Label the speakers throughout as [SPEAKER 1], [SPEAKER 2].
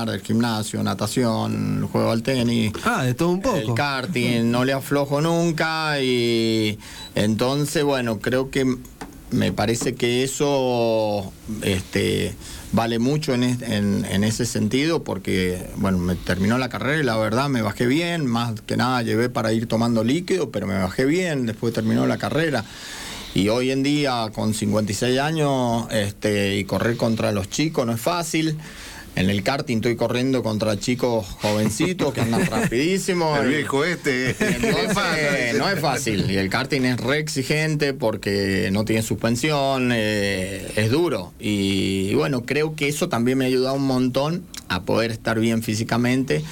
[SPEAKER 1] entrenar, el gimnasio, natación, juego al tenis.
[SPEAKER 2] De todo un poco.
[SPEAKER 1] El karting, no le aflojo nunca y entonces, bueno, creo que me parece que eso vale mucho en ese sentido porque, bueno, me terminó la carrera y la verdad me bajé bien, más que nada llevé para ir tomando líquido, pero me bajé bien, después terminó la carrera. Y hoy en día, con 56 años, y correr contra los chicos no es fácil. En el karting estoy corriendo contra chicos jovencitos que andan rapidísimo.
[SPEAKER 3] El viejo
[SPEAKER 1] entonces, no es fácil. Y el karting es re exigente porque no tiene suspensión, es duro. Y bueno, creo que eso también me ha ayudado un montón a poder estar bien físicamente.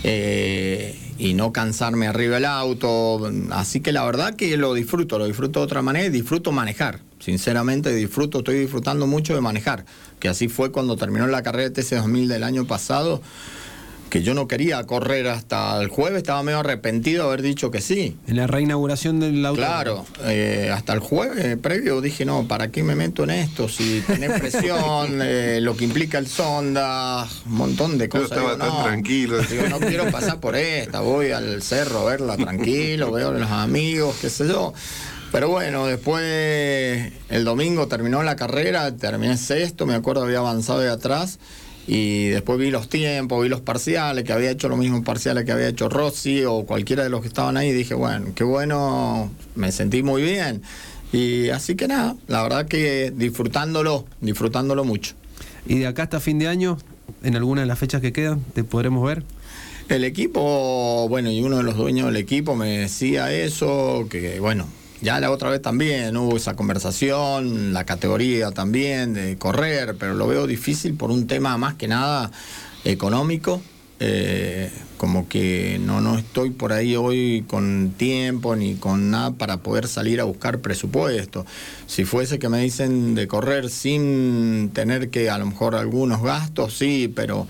[SPEAKER 1] Y no cansarme arriba del auto, así que la verdad que lo disfruto de otra manera y disfruto manejar, sinceramente estoy disfrutando mucho de manejar, que así fue cuando terminó la carrera de TC2000 del año pasado, que yo no quería correr hasta el jueves, estaba medio arrepentido de haber dicho que sí.
[SPEAKER 2] En la reinauguración del auto.
[SPEAKER 1] Claro, hasta el jueves previo dije, no, ¿para qué me meto en esto? Si tenés presión, lo que implica el sonda, un montón de cosas.
[SPEAKER 3] Yo estaba tan tranquilo.
[SPEAKER 1] Digo, no quiero pasar por esta, voy al cerro a verla tranquilo, veo a los amigos, qué sé yo. Pero bueno, después el domingo terminó la carrera, terminé sexto, me acuerdo había avanzado de atrás. Y después vi los tiempos, vi los parciales, que había hecho los mismos parciales que había hecho Rossi o cualquiera de los que estaban ahí. Y dije, bueno, qué bueno, me sentí muy bien. Y así que nada, la verdad que disfrutándolo mucho.
[SPEAKER 2] ¿Y de acá hasta fin de año, en alguna de las fechas que quedan, te podremos ver?
[SPEAKER 1] El equipo, bueno, y uno de los dueños del equipo me decía eso, que bueno, ya la otra vez también hubo esa conversación, la categoría también de correr, pero lo veo difícil por un tema más que nada económico. Como que no estoy por ahí hoy con tiempo ni con nada para poder salir a buscar presupuesto. Si fuese que me dicen de correr sin tener que a lo mejor algunos gastos, sí, pero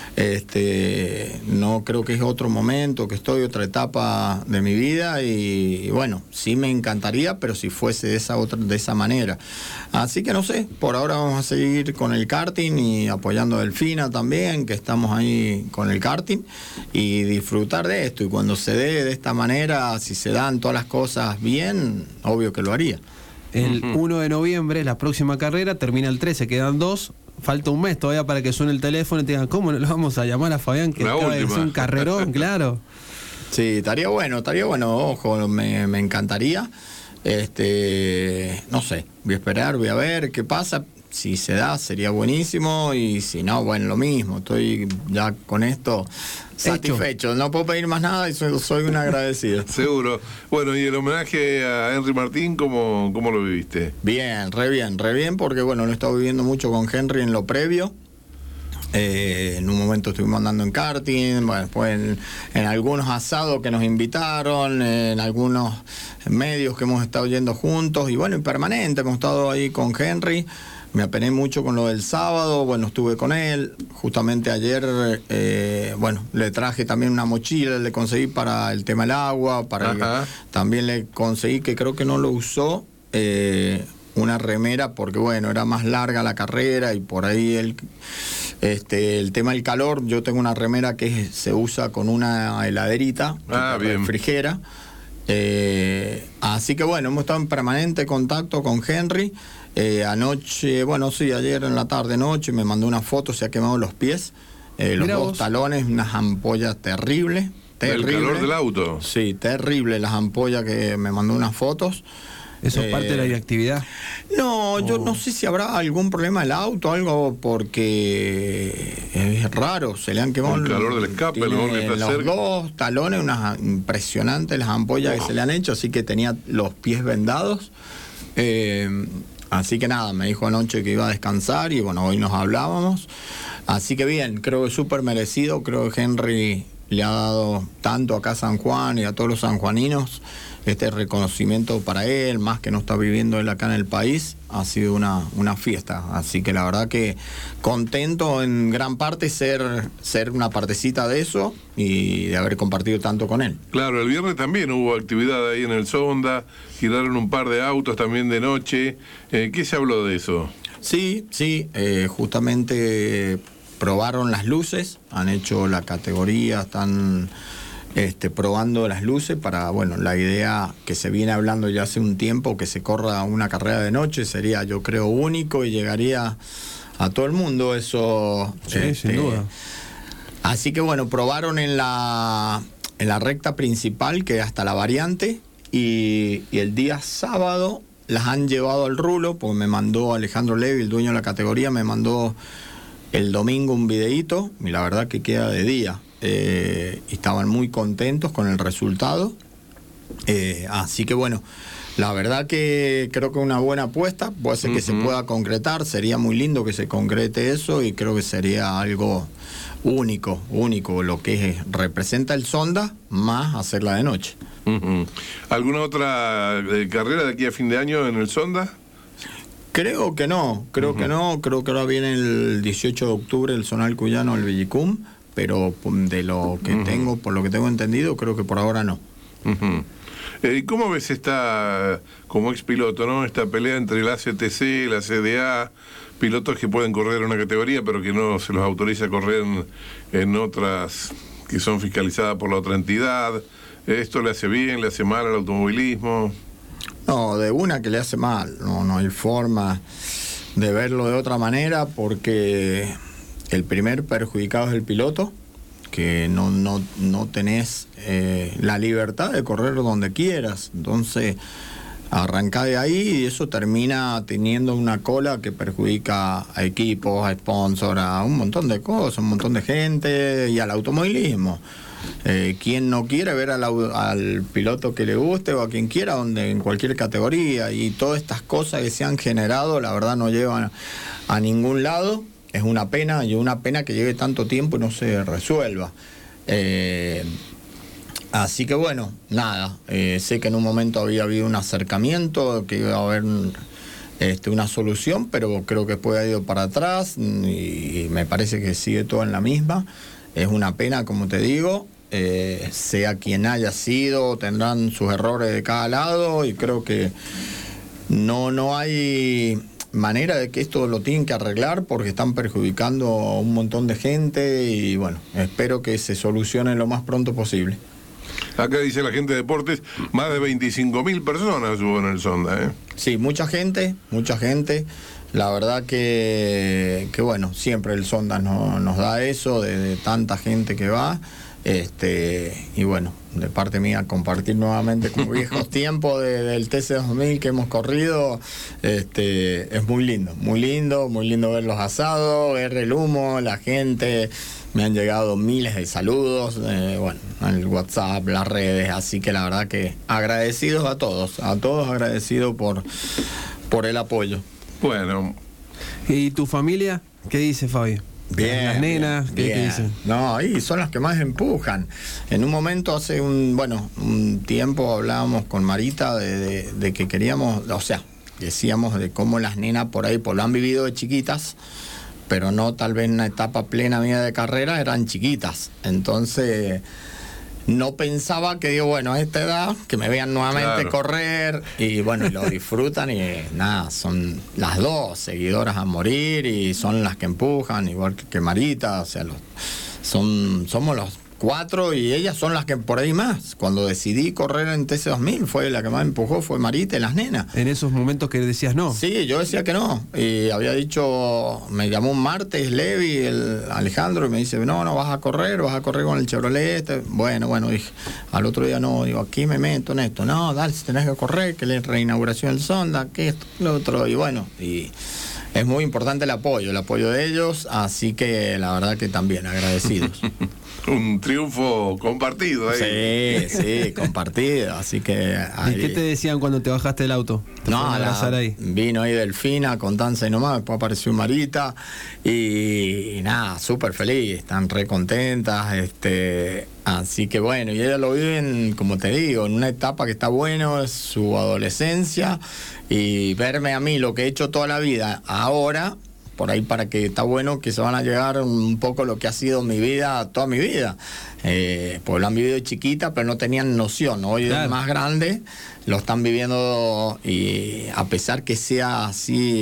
[SPEAKER 1] no creo que es otro momento, que estoy otra etapa de mi vida y bueno, sí me encantaría, pero si fuese de esa manera. Así que no sé, por ahora vamos a seguir con el karting y apoyando a Delfina también, que estamos ahí con el karting y disfrutar de esto, y cuando se dé de esta manera, si se dan todas las cosas bien, obvio que lo haría.
[SPEAKER 2] El 1 de noviembre, la próxima carrera, termina el 13, quedan 2. Falta un mes todavía para que suene el teléfono y te digan, ¿cómo no lo vamos a llamar a Fabián? Que acaba de hacer un carrerón, claro.
[SPEAKER 1] Sí, estaría bueno, ojo, me encantaría. No sé, voy a esperar, voy a ver qué pasa. Si se da, sería buenísimo, y si no, bueno, lo mismo. Estoy ya con esto satisfecho. No puedo pedir más nada y soy un agradecido.
[SPEAKER 3] Seguro. Bueno, y el homenaje a Henry Martín, ¿cómo lo viviste?
[SPEAKER 1] Bien, re bien, porque bueno, lo he estado viviendo mucho con Henry en lo previo. En un momento estuvimos andando en karting, bueno, después en algunos asados que nos invitaron, en algunos medios que hemos estado yendo juntos, y bueno, en permanente hemos estado ahí con Henry. Me apené mucho con lo del sábado, bueno, estuve con él. Justamente ayer, bueno, le traje también una mochila, le conseguí para el tema del agua, también le conseguí, que creo que no lo usó, una remera, porque bueno, era más larga la carrera y por ahí el tema del calor. Yo tengo una remera que se usa con una heladerita, refrigera. Así que bueno, hemos estado en permanente contacto con Henry. Anoche, bueno, sí, ayer en la tarde-noche me mandó una foto, se ha quemado los pies, los dos talones, unas ampollas terribles.
[SPEAKER 3] ¿El calor del auto?
[SPEAKER 1] Sí, terrible las ampollas, que me mandó unas fotos.
[SPEAKER 2] ¿Eso es parte de la directividad?
[SPEAKER 1] No, yo no sé si habrá algún problema el auto, algo, porque es raro, se le han quemado
[SPEAKER 3] el calor del escape,
[SPEAKER 1] los dos talones, unas impresionantes las ampollas que se le han hecho, así que tenía los pies vendados. Así que nada, me dijo anoche que iba a descansar y bueno, hoy nos hablábamos. Así que bien, creo que súper merecido. Creo que Henry le ha dado tanto acá a San Juan y a todos los sanjuaninos este reconocimiento para él, más que no está viviendo él acá en el país. Ha sido una fiesta, así que la verdad que contento en gran parte ser una partecita de eso y de haber compartido tanto con él.
[SPEAKER 3] Claro, el viernes también hubo actividad ahí en el Sonda, giraron un par de autos también de noche. ¿Qué se habló de eso?
[SPEAKER 1] Sí, justamente probaron las luces, han hecho la categoría, están probando las luces para, bueno, la idea que se viene hablando ya hace un tiempo, que se corra una carrera de noche, sería, yo creo, único y llegaría a todo el mundo eso.
[SPEAKER 2] Sí, sin duda.
[SPEAKER 1] Así que bueno, probaron en la recta principal, que hasta la variante, y el día sábado las han llevado al rulo, porque me mandó Alejandro Levi, el dueño de la categoría, me mandó el domingo un videíto, y la verdad que queda de día. Y estaban muy contentos con el resultado. Así que bueno, la verdad que creo que una buena apuesta, puede ser que se pueda concretar, sería muy lindo que se concrete eso, y creo que sería algo único lo que representa el Sonda, más hacerla de noche.
[SPEAKER 3] ¿Alguna otra carrera de aquí a fin de año en el Sonda?
[SPEAKER 1] Creo que no, creo que ahora viene el 18 de octubre el Zonal Cuyano, el Villicum, pero de lo que tengo, por lo que tengo entendido, creo que por ahora no.
[SPEAKER 3] ¿Cómo ves esta, como expiloto, ¿no? Esta pelea entre la CTC, la CDA, pilotos que pueden correr en una categoría, pero que no se los autoriza a correr en otras que son fiscalizadas por la otra entidad? ¿Esto le hace bien, le hace mal al automovilismo?
[SPEAKER 1] No, de una que le hace mal, no hay forma de verlo de otra manera, porque el primer perjudicado es el piloto, que no tenés la libertad de correr donde quieras. Entonces, arrancá de ahí y eso termina teniendo una cola que perjudica a equipos, a sponsors, a un montón de cosas, un montón de gente y al automovilismo. Quien no quiere ver al piloto que le guste o a quien quiera, en cualquier categoría, y todas estas cosas que se han generado, la verdad no llevan a ningún lado. Es una pena que lleve tanto tiempo y no se resuelva. Así que bueno, nada, sé que en un momento había habido un acercamiento, que iba a haber una solución, pero creo que después ha ido para atrás y me parece que sigue todo en la misma. Es una pena, como te digo, sea quien haya sido, tendrán sus errores de cada lado, y creo que no hay manera de que esto lo tienen que arreglar, porque están perjudicando a un montón de gente, y bueno, espero que se solucione lo más pronto posible.
[SPEAKER 3] Acá dice la gente de deportes, más de 25.000 personas hubo en el Sonda, ¿eh? Sí,
[SPEAKER 1] mucha gente. La verdad que bueno, siempre el Sonda nos da eso, de tanta gente que va. Y bueno, de parte mía, compartir nuevamente con viejos tiempos del TC2000 que hemos corrido, es muy lindo ver los asados, ver el humo, la gente. Me han llegado miles de saludos, bueno, en el WhatsApp, las redes, así que la verdad que agradecidos a todos agradecidos por el apoyo.
[SPEAKER 3] Bueno.
[SPEAKER 1] ¿Y tu familia? ¿Qué dice, Fabi?
[SPEAKER 2] Bien.
[SPEAKER 1] Las nenas, ¿qué dicen?
[SPEAKER 2] No, ahí son las que más empujan. En un momento, hace un tiempo hablábamos con Marita de que queríamos, o sea, decíamos de cómo las nenas por ahí, lo han vivido de chiquitas, pero no tal vez en una etapa plena mía de carrera, eran chiquitas. Entonces, no pensaba que, digo, bueno, a esta edad, que me vean nuevamente correr, y bueno, y lo disfrutan, y nada, son las dos seguidoras a morir, y son las que empujan, igual que Marita, o sea, somos los 4, y ellas son las que por ahí más. Cuando decidí correr en TC2000, fue la que más empujó, fue Marita y las nenas.
[SPEAKER 1] En esos momentos que decías no.
[SPEAKER 2] Sí, yo decía que no, y había dicho, me llamó un martes Levi, el Alejandro, y me dice, no vas a correr con el Chevrolet Bueno, dije, al otro día no, digo, aquí me meto en esto, no, dale, si tenés que correr, que la reinauguración del Sonda, que esto, lo otro, y bueno, y es muy importante el apoyo de ellos, así que la verdad que también agradecidos.
[SPEAKER 3] Un triunfo compartido ahí.
[SPEAKER 2] Sí, compartido, así que...
[SPEAKER 1] ¿Y qué te decían cuando te bajaste del auto?
[SPEAKER 2] Vino ahí Delfina con Danza y nomás, después apareció Marita, y nada, súper feliz, están re contentas, así que bueno, y ellas lo viven, como te digo, en una etapa que está bueno, es su adolescencia, y verme a mí lo que he hecho toda la vida, ahora... por ahí para que está bueno que se van a llegar un poco lo que ha sido mi vida, toda mi vida. Pues lo han vivido de chiquita, pero no tenían noción. Hoy claro. Es más grande, lo están viviendo, y a pesar que sea así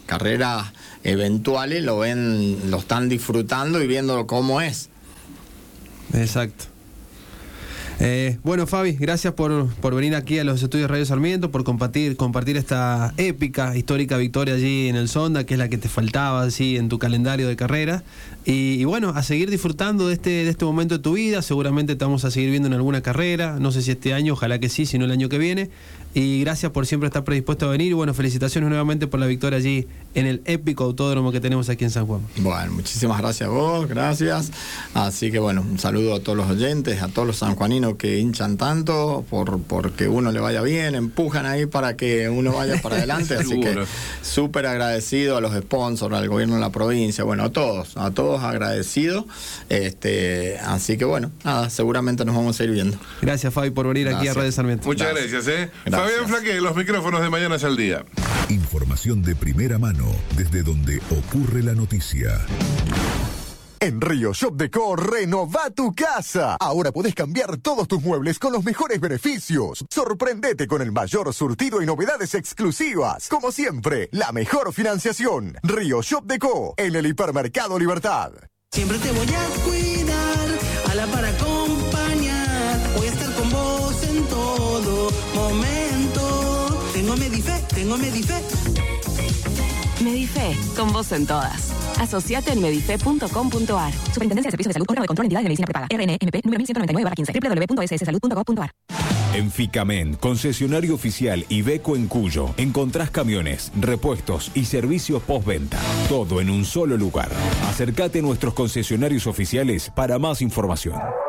[SPEAKER 1] carreras eventuales lo están disfrutando y viendo cómo es.
[SPEAKER 4] Exacto. Bueno, Fabi, gracias por venir aquí a los estudios Radio Sarmiento, por compartir esta épica, histórica victoria allí en el Sonda, que es la que te faltaba así en tu calendario de carrera. Y bueno, a seguir disfrutando de este momento de tu vida. Seguramente te vamos a seguir viendo en alguna carrera, no sé si este año, ojalá que sí, si no el año que viene. Y gracias por siempre estar predispuesto a venir. Y bueno, felicitaciones nuevamente por la victoria allí en el épico autódromo que tenemos aquí en San Juan.
[SPEAKER 1] Bueno, muchísimas gracias a vos, gracias. Así que bueno, un saludo a todos los oyentes, a todos los sanjuaninos que hinchan tanto porque uno le vaya bien, empujan ahí para que uno vaya para adelante. Así que súper agradecido a los sponsors, al gobierno de la provincia, bueno, a todos agradecido. Así que bueno, nada, seguramente nos vamos a ir viendo.
[SPEAKER 4] Gracias, Fabi, por venir aquí a Radio Sarmiento.
[SPEAKER 3] Muchas gracias. Fabián Flaque, los micrófonos de Mañana es al Día.
[SPEAKER 5] Información de primera mano desde donde ocurre la noticia. En Río Shop Decor, renova tu casa. Ahora podés cambiar todos tus muebles con los mejores beneficios. Sorprendete con el mayor surtido y novedades exclusivas. Como siempre, la mejor financiación. Río Shop Decor, en el Hipermercado Libertad.
[SPEAKER 6] Siempre te voy a cuidar, a la par acompañar. Voy a estar con vos en todo momento. Tengo Medife.
[SPEAKER 7] Medife, con vos en todas. Asociate en medife.com.ar.
[SPEAKER 8] Superintendencia de Servicios de Salud, órgano de control, entidad de medicina prepaga. RNMP número 1199/15. www.sssalud.gov.ar.
[SPEAKER 9] En Ficamen, concesionario oficial Iveco en Cuyo, encontrás camiones, repuestos y servicios postventa. Todo en un solo lugar. Acércate a nuestros concesionarios oficiales para más información.